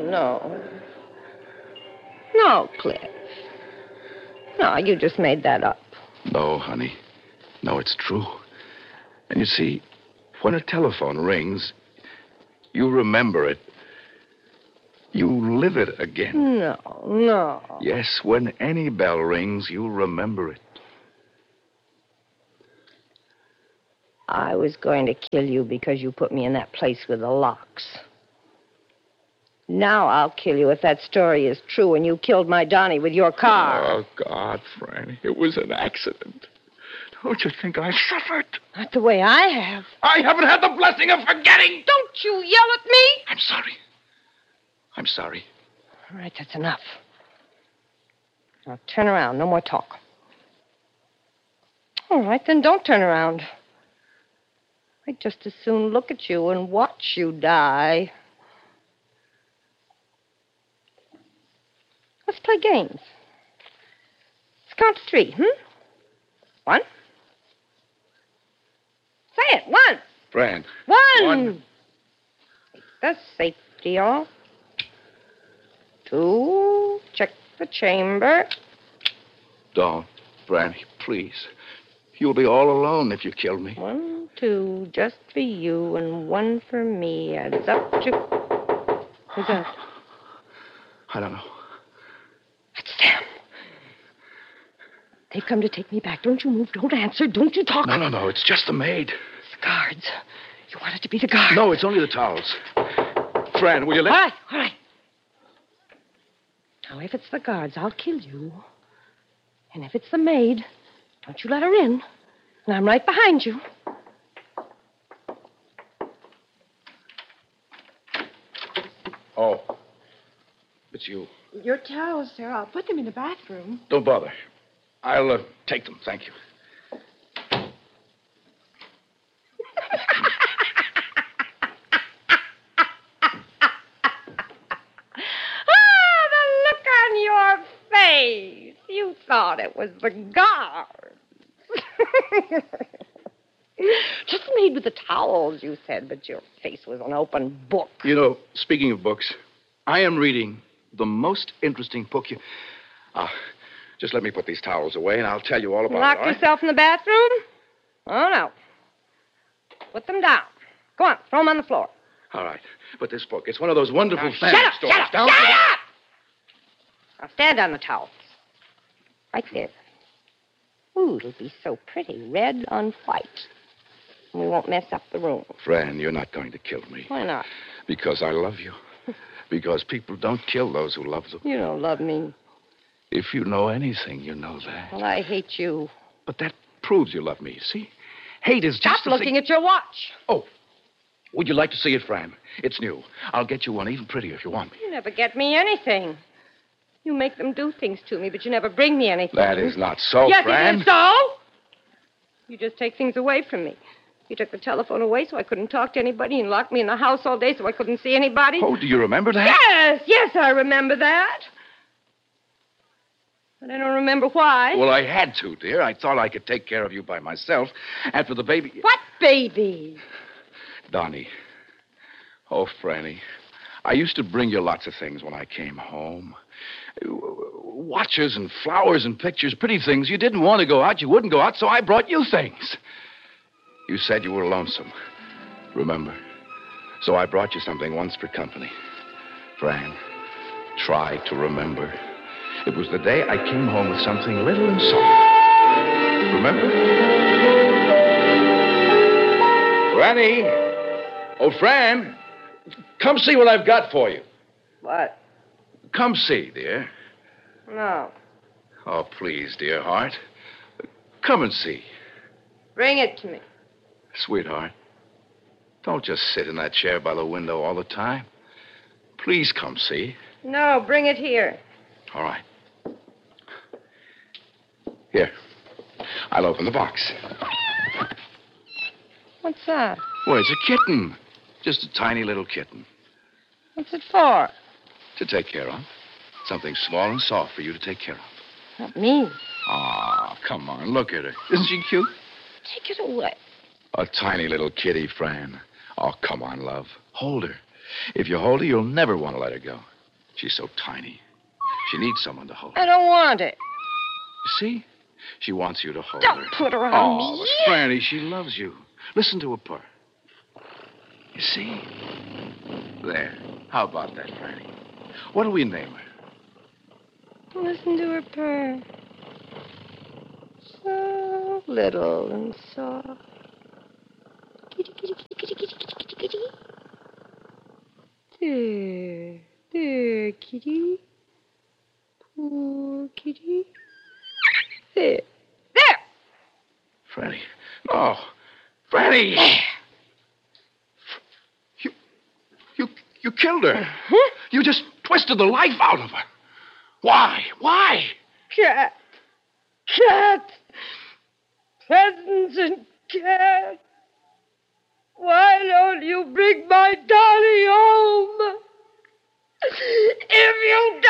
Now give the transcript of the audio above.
no. No, Cliff. No, you just made that up. No, honey. No, it's true. And you see, when a telephone rings, you remember it. You live it again. No. Yes, when any bell rings, you'll remember it. I was going to kill you because you put me in that place with the locks. Now I'll kill you if that story is true and you killed my Donnie with your car. Oh, God, Franny, it was an accident. Don't you think I suffered? Not the way I have. I haven't had the blessing of forgetting. Don't you yell at me. I'm sorry. I'm sorry. All right, that's enough. Now turn around. No more talk. All right, then don't turn around. I'd just as soon look at you and watch you die. Let's play games. Let's count to 3, 1. Say it, 1. Fran. 1. Take the safety off. 2. Check the chamber. Don't, Franny, please. You'll be all alone if you kill me. 1, 2, just for you, and 1 for me. Adds up to... Who's that? I don't know. That's them. They've come to take me back. Don't you move. Don't answer. Don't you talk. No. It's just the maid. It's the guards. You want it to be the guards. No, it's only the towels. Fran, will you let... All right. Now, if it's the guards, I'll kill you. And if it's the maid, don't you let her in. And I'm right behind you. Oh. It's you. Your towels, sir. I'll put them in the bathroom. Don't bother. I'll take them, thank you. The look on your face. You thought it was the guards. Just the maid with the towels, you said, but your face was an open book. You know, speaking of books, I am reading the most interesting book you... just let me put these towels away, and I'll tell you all about it, Locked all right? yourself in the bathroom? Oh, no. Put them down. Go on, throw them on the floor. All right. But this book, it's one of those wonderful Now, family stories. Shut Down up! to Shut the- up! Now stand on the towels. Right there. Ooh, it'll be so pretty. Red on white. And we won't mess up the room. Fran, you're not going to kill me. Why not? Because I love you. Because people don't kill those who love them. You don't love me. If you know anything, you know that. Well, I hate you. But that proves you love me, see? Hate is Stop just the looking thing... at your watch. Oh, would you like to see it, Fran? It's new. I'll get you one even prettier if you want me. You never get me anything. You make them do things to me, but you never bring me anything. That is not so, yes, Fran. it is so. You just take things away from me. You took the telephone away so I couldn't talk to anybody and locked me in the house all day so I couldn't see anybody. Oh, do you remember that? Yes, I remember that. But I don't remember why. Well, I had to, dear. I thought I could take care of you by myself. And for the baby... What baby? Donnie. Oh, Franny. I used to bring you lots of things when I came home. Watches and flowers and pictures, pretty things. You didn't want to go out. You wouldn't go out, so I brought you things. You said you were lonesome. Remember? So I brought you something once for company. Fran, try to remember. It was the day I came home with something little and soft. Remember? Franny! Oh, Fran! Come see what I've got for you. What? Come see, dear. No. Oh, please, dear heart. Come and see. Bring it to me. Sweetheart, don't just sit in that chair by the window all the time. Please come see. No, bring it here. All right. Here. I'll open the box. What's that? Well, it's a kitten. Just a tiny little kitten. What's it for? To take care of. Something small and soft for you to take care of. Not me. Ah, come on, look at her. Isn't she cute? Take it away. A tiny little kitty, Fran. Oh, come on, love. Hold her. If you hold her, you'll never want to let her go. She's so tiny. She needs someone to hold I her. don't want it. You see? She wants you to hold Don't her. put her on me. Oh, but Franny, she loves you. Listen to her purr. You see? There. How about that, Franny? What do we name her? Listen to her purr. So little and soft. Kitty, kitty, kitty, kitty, kitty, kitty, kitty. There. There, kitty. Poor kitty. There. There! Franny. No. Franny! You killed her. Huh? You just twisted the life out of her. Why? Why? Cat. Cat. Presents and cat. Why don't you bring my Dolly home? If you